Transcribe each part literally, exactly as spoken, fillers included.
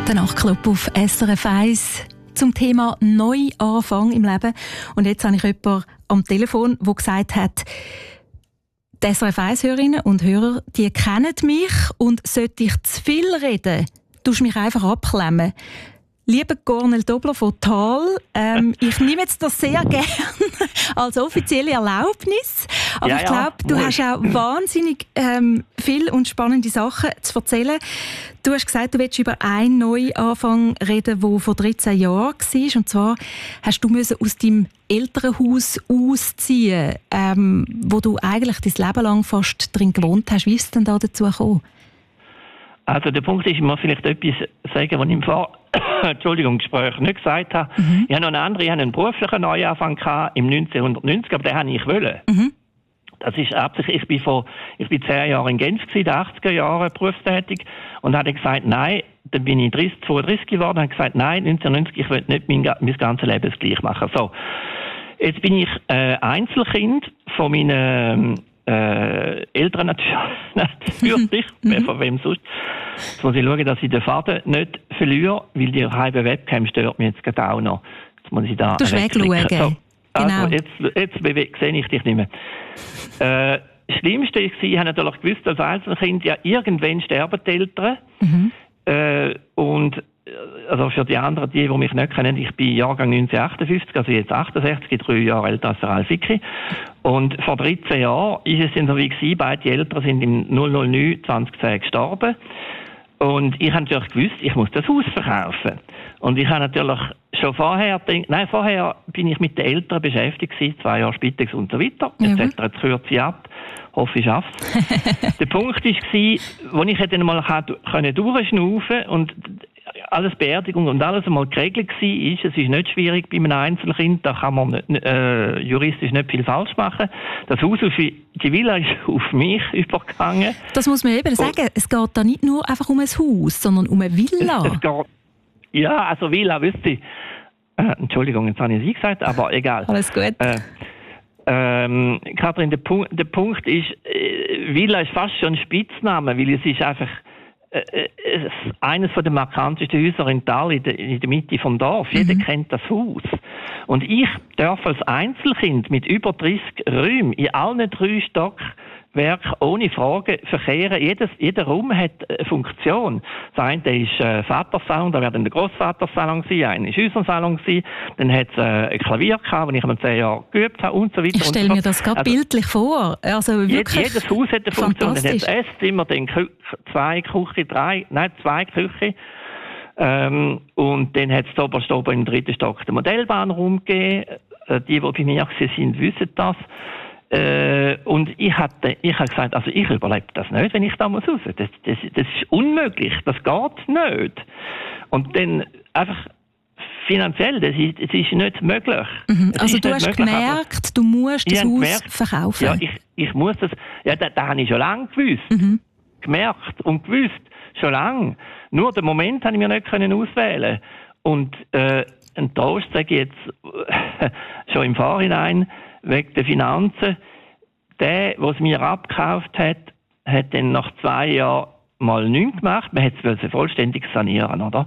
Der Nachtclub auf S R F eins zum Thema Neuanfang im Leben. Und jetzt habe ich jemanden am Telefon, der gesagt hat, die S R F eins-Hörerinnen und Hörer, die kennen mich und sollte ich zu viel reden, tust mich einfach abklemmen. Lieber Cornel Dobler von Thal, ähm, ich nehme jetzt das sehr gerne als offizielle Erlaubnis. Aber ja, ich glaube, ja, du hast auch wahnsinnig ähm, viel und spannende Sachen zu erzählen. Du hast gesagt, du willst über einen Neuanfang reden, der vor dreizehn Jahren war. Und zwar hast du müssen aus deinem Elternhaus ausziehen, ähm, wo du eigentlich dein Leben lang fast drin gewohnt hast. Wie ist es denn da dazu gekommen? Also der Punkt ist, ich muss vielleicht etwas sagen, was ich im Vor Entschuldigung, Gespräch nicht gesagt habe. Mhm. Ich habe noch einen anderen, ich habe einen beruflichen Neuanfang gehabt im neunzehnhundertneunzig, aber den habe ich wollen. Mhm. Das ist absichtlich, ich bin vor, ich bin zehn Jahre in Genf gewesen, in den achtziger Jahren berufstätig, und habe gesagt, nein, dann bin ich dreißig, zweiunddreißig geworden, und habe gesagt, nein, neunzehnhundertneunzig, ich will nicht mein, mein ganzes Leben gleich machen. So. Jetzt bin ich äh, Einzelkind von meinen Äh, Eltern natürlich, mhm. von wem sonst. Jetzt muss ich schauen, dass ich den Faden nicht verliere, weil die halbe Webcam stört mich jetzt gerade auch noch. Jetzt muss ich da du wegschauen. So, also genau. jetzt, jetzt sehe ich dich nicht mehr. Äh, das Schlimmste war, ich habe natürlich gewusst, als Einzelkind, ja, irgendwann sterben die Eltern. Mhm. Äh, und also für die anderen, die, die mich nicht kennen, ich bin Jahrgang neunzehnhundertachtundfünfzig, also jetzt achtundsechzig, drei Jahre älter als der Ralf Icki. Und vor dreizehn Jahren ist es dann so wie gewesen, beide Eltern sind im null null neun zwanzig gestorben. Und ich habe natürlich gewusst, ich muss das Haus verkaufen. Und ich habe natürlich schon vorher, gedacht, nein, vorher bin ich mit den Eltern beschäftigt gewesen, zwei Jahre Spitex und so weiter, mhm. et cetera. Jetzt kürze ich ab. Hoffe, ich schaffe es. Der Punkt war, wo ich dann mal durchschnaufen und alles Beerdigung und alles einmal geregelt war, ist, es ist nicht schwierig bei einem Einzelkind, da kann man nicht, äh, juristisch nicht viel falsch machen. Das Haus auf die Villa ist auf mich übergegangen. Das muss man eben sagen, es geht da nicht nur einfach um ein Haus, sondern um eine Villa. Es, es geht, ja, also Villa, wisst ihr. Äh, Entschuldigung, jetzt habe ich Sie gesagt, aber egal. Alles gut. Äh, ähm, Kathrin, der Punkt, der Punkt ist, äh, Villa ist fast schon ein Spitzname, weil es ist einfach äh, äh, eines der markantesten Häuser in Thal, in der, in der Mitte vom Dorf. Mhm. Jeder kennt das Haus. Und ich darf als Einzelkind mit über dreißig Räumen in allen drei Stockwerken ohne Frage verkehren. Jedes, jeder Raum hat eine Funktion. Das eine ist äh, Vatersalon, da wäre dann der Grossvatersalon sein, einer ist unser Salon gewesen, dann hat es äh, ein Klavier gehabt, das ich mal zehn Jahre geübt habe und so weiter. Ich stelle mir das gerade also, bildlich vor. Also wirklich jedes Haus hat eine Funktion. Dann hat es Esszimmer, dann Kü- zwei Küche, drei, nein, zwei Küche. Ähm, und dann hat es oberst oben im dritten Stock den Modellbahnraum gegeben. Äh, die, die bei mir sind, wissen das. Äh, und ich hatte, ich habe gesagt, also ich überlebe das nicht, wenn ich da muss raus. Das, das, das ist unmöglich, das geht nicht. Und dann einfach finanziell, das ist, das ist nicht möglich. Mhm. Also du hast möglich, gemerkt, du musst das Haus gemerkt, verkaufen. Ja, ich, ich muss das, ja, das, das habe ich schon lange gewusst. Mhm. Gemerkt und gewusst, schon lange. Nur den Moment habe ich mir nicht können auswählen. Und äh, ein Trost sage ich jetzt schon im Vorhinein, wegen der Finanzen. Der, der es mir abgekauft hat, hat dann nach zwei Jahren mal nichts gemacht. Man wollte es vollständig sanieren, oder?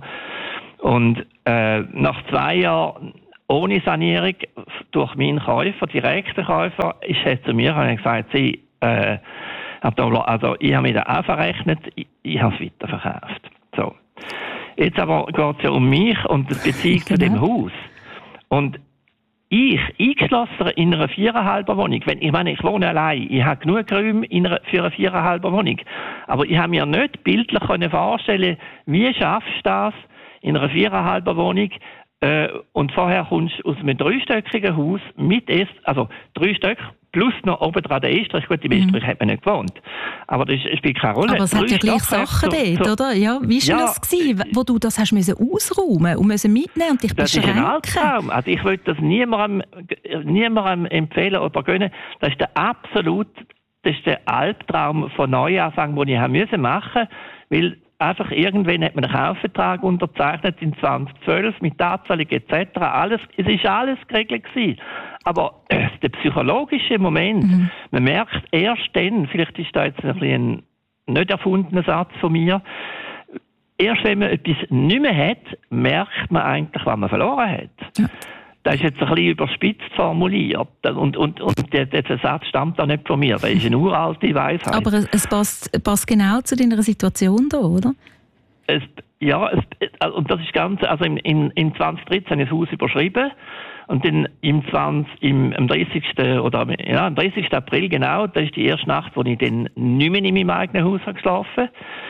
Und äh, nach zwei Jahren ohne Sanierung durch meinen Käufer, direkten Käufer, ist er zu mir und gesagt, sie, äh, also ich habe mir das auch verrechnet, ich, ich habe es weiterverkauft. So. Jetzt aber geht es ja um mich und die Beziehung zu dem Haus. Und ich, eingeschlossen in einer viereinhalber Wohnung, wenn, ich meine, ich wohne allein, ich habe genug Räume in einer, für eine viereinhalber Wohnung, aber ich habe mir nicht bildlich vorstellen, wie schaffst du das in einer viereinhalber Wohnung, äh, und vorher kommst du aus einem dreistöckigen Haus mit Ess, also drei Stück, plus noch oben dran der Estrich. Gut, im Estrich mhm. hat man nicht gewohnt. Aber das spielt keine Rolle. Aber es hat ja gleich Sachen dort, so, oder? Ja, wie war ja, das gewesen, wo du das hast müssen ausräumen und müssen mitnehmen und dich beschränken? Das ist ein Albtraum. Also ich würde das niemandem, niemandem empfehlen oder gönnen. Das ist der absolut, das ist der Albtraum von Neuanfang, den ich haben müssen machen, weil einfach irgendwann hat man einen Kaufvertrag unterzeichnet in zwanzig zwölf mit Abzahlung et cetera. Alles, es ist alles geregelt gewesen. Aber äh, der psychologische Moment, mhm. man merkt erst dann, vielleicht ist da jetzt ein, ein nicht erfundener Satz von mir, erst wenn man etwas nicht mehr hat, merkt man eigentlich, was man verloren hat. Ja. Das ist jetzt ein bisschen überspitzt formuliert. Und, und, und der, der Satz stammt da nicht von mir. Das ist eine uralte Weisheit. Aber es passt, passt genau zu deiner Situation da, oder? Es, ja, es, und das ist ganz, also in, in, in zwanzig dreizehn habe ich das Haus überschrieben. Und dann im, zwanzig, im, am dreißigsten oder ja, am dreißigsten April genau, das ist die erste Nacht, wo ich dann nicht mehr in meinem eigenen Haus habe geschlafen.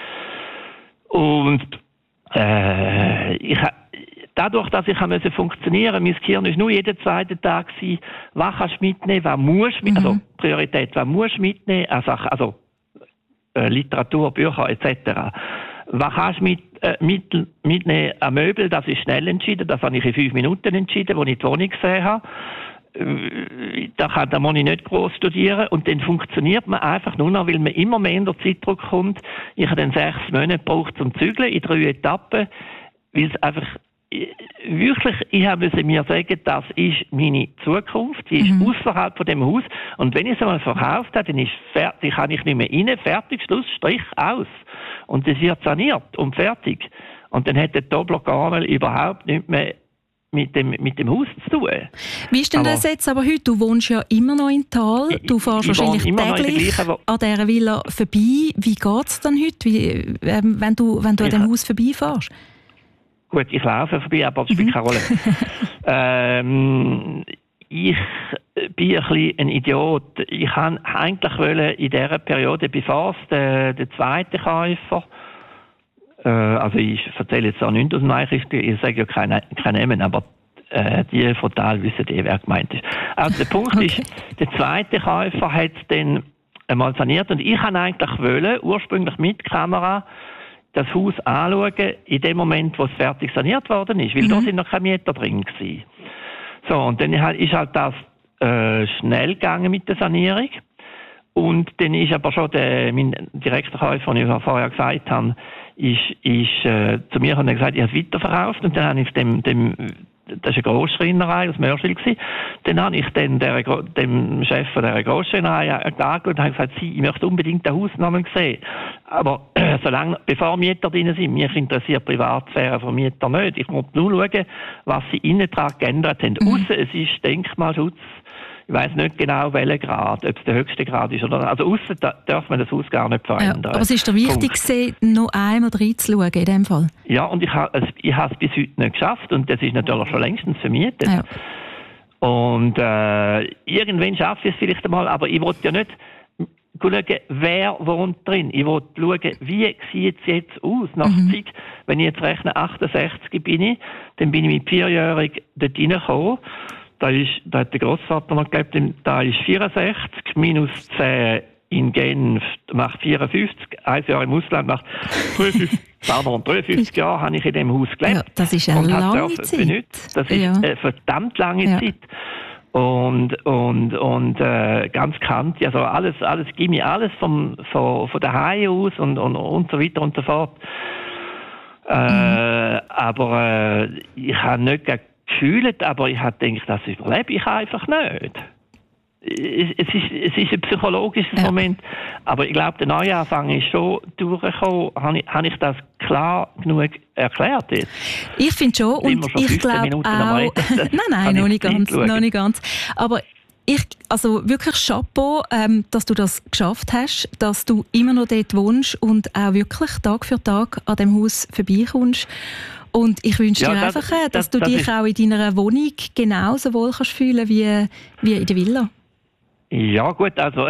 Und äh, ich habe dadurch, dass ich musste funktionieren, mein Gehirn war nur jeden zweiten Tag, gewesen, was kannst du mitnehmen, was musst du mitnehmen, mhm. also Priorität, was musst du mitnehmen, also, also äh, Literatur, Bücher et cetera. Was kannst du mit, äh, mit, mitnehmen an Möbel, das ist schnell entschieden, das habe ich in fünf Minuten entschieden, als ich die Wohnung gesehen habe. Äh, da, kann, da muss ich nicht gross studieren und dann funktioniert man einfach nur noch, weil man immer mehr in der Zeitdruck kommt. Ich habe dann sechs Monate gebraucht zum Zügeln in drei Etappen, weil es einfach wirklich, ich musste mir sagen, das ist meine Zukunft, die ist mhm. außerhalb von dem Haus und wenn ich es einmal verkauft habe, dann ist fertig, kann ich nicht mehr rein, fertig, Schluss, Strich, aus. Und das wird saniert und fertig. Und dann hat der Dobler-Garnel überhaupt nicht mehr mit dem, mit dem Haus zu tun. Wie ist denn aber, das jetzt aber heute? Du wohnst ja immer noch in Thal, du fährst wahrscheinlich täglich an dieser Villa vorbei. Wie geht es denn heute, wie, ähm, wenn du, wenn du an dem Haus vorbeifährst? Gut, ich laufe vorbei, aber das spielt keine Rolle. ähm, ich bin ein bisschen ein Idiot. Ich wollte eigentlich in dieser Periode, bevor es der, der zweite Käufer, äh, also ich erzähle jetzt auch nichts aus dem Nachrichten, ich sage ja keine, keine Namen, aber äh, die von Thal wissen eh, wer gemeint ist. Also der Punkt okay. ist, der zweite Käufer hat es dann einmal saniert und ich wollte eigentlich wollen, ursprünglich mit Kamera, das Haus anschauen, in dem Moment, wo es fertig saniert worden ist, weil mhm. da sind noch keine Mieter drin gewesen. So, und dann ist halt das äh, schnell gegangen mit der Sanierung. Und dann ist aber schon der, mein direkter Käufer, den ich vorher gesagt habe, ist, ist äh, zu mir und hat gesagt, ich habe es weiterverkauft. Und dann habe ich dem, dem das war eine Grossschreinerei aus Mörschwil. Dann habe ich dann der, dem Chef von dieser Grossschreinerei angeschaut und habe gesagt, ich möchte unbedingt den Hausnamen sehen. Aber äh, solange, bevor Mieter drin sind, mich interessiert die Privatsphäre von Mieter nicht. Ich muss nur schauen, was sie innen dran geändert haben. Mhm. Aussen, es ist Denkmalschutz. Ich weiss nicht genau, welcher Grad, ob es der höchste Grad ist oder also aussen da darf man das Haus gar nicht verändern. Ja, aber es ist dir wichtig gewesen, noch einmal reinzuschauen in dem Fall? Ja, und ich habe ich es bis heute nicht geschafft und das ist natürlich schon längstens vermietet. Ja. Und äh, irgendwann schaffe ich es vielleicht einmal, aber ich wollte ja nicht schauen, wer wohnt drin. Ich wollte schauen, wie sieht es jetzt aus nach mhm. Zeit. Wenn ich jetzt rechne, achtundsechzig bin ich, dann bin ich mit vierjährig dort reingekommen. Da, ist, da hat der Grossvater noch gegeben, da ist vierundsechzig, minus zehn in Genf macht vierundfünfzig, ein Jahr im Ausland macht dreiundfünfzig, pardon, dreiundfünfzig Jahre habe ich in diesem Haus gelebt. Ja, das ist eine lange Zeit. Benutzt. Das ist ja. eine verdammt lange ja. Zeit. Und, und, und äh, ganz bekannt, also alles, alles, gib mir alles vom, von, von daheim aus und, und, und so weiter und so fort. Äh, mhm. Aber äh, ich habe nicht gefühlt, aber ich habe gedacht, das überlebe ich einfach nicht. Es, es, ist, es ist ein psychologisches ja. Moment, aber ich glaube, der Neuanfang ist schon durchgekommen. Habe ich, habe ich das klar genug erklärt jetzt? Ich finde schon, und schon ich glaube auch... nein, nein, noch nicht ganz, noch nicht ganz. Aber ich, also wirklich Chapeau, ähm, dass du das geschafft hast, dass du immer noch dort wohnst und auch wirklich Tag für Tag an dem Haus vorbeikommst. Und ich wünsche ja, dir das, einfach, dass das, du das dich auch in deiner Wohnung genauso wohl kannst fühlen wie, wie in der Villa. Ja gut, also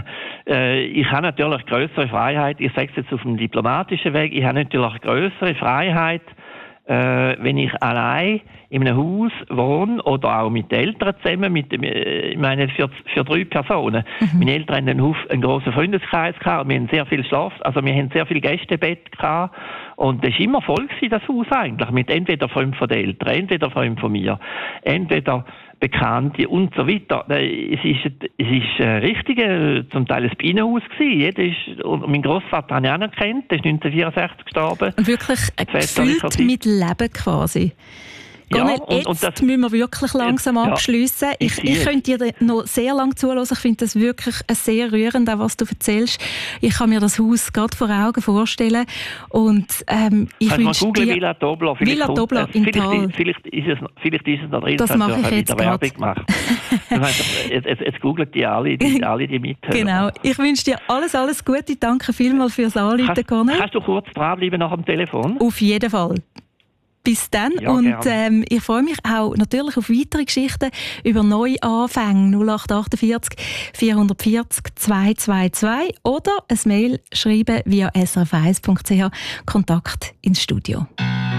äh, ich habe natürlich größere Freiheit. Ich sage es jetzt auf dem diplomatischen Weg. Ich habe natürlich größere Freiheit, äh, wenn ich allein in einem Haus wohne oder auch mit den Eltern zusammen, mit dem, ich meine für, für drei Personen. Mhm. Meine Eltern hatten einen, einen grossen Freundeskreis gehabt, wir haben sehr viel Schlaf, also wir haben sehr viel Gästebett gehabt und das war immer voll gewesen, das Haus eigentlich, mit entweder fünf von den Eltern, entweder fünf von mir, entweder Bekannte und so weiter. Es ist, es ist ein richtiges, zum Teil ein Bienenhaus gewesen. Jeder ist, und mein Grossvater habe ich auch noch gekannt, der ist neunzehnhundertvierundsechzig gestorben. Und wirklich gefüllt mit Leben quasi. Cornel, ja, und, jetzt und das, müssen wir wirklich langsam ja, abschliessen. Ich, ich, ich könnte dir noch sehr lange zuhören. Ich finde das wirklich sehr rührend, auch was du erzählst. Ich kann mir das Haus gerade vor Augen vorstellen. Und ähm, ich wünsche dir... dir... Villa Dobler. Villa Dobler äh, im vielleicht, Tal. Vielleicht ist es, vielleicht ist es noch drin. Das mache ich jetzt gerade. jetzt, jetzt, jetzt googelt die alle, die, alle, die mithören. Genau. Ich wünsche dir alles, alles Gute. Danke vielmals fürs Anrufen, Cornel. Kannst du kurz dranbleiben nach dem Telefon? Auf jeden Fall. Bis dann. Ja, und ähm, ich freue mich auch natürlich auf weitere Geschichten über Neuanfänge. null acht achtundvierzig vierhundertvierzig zweihundertzweiundzwanzig oder ein Mail schreiben via s r f eins punkt c h. Kontakt ins Studio.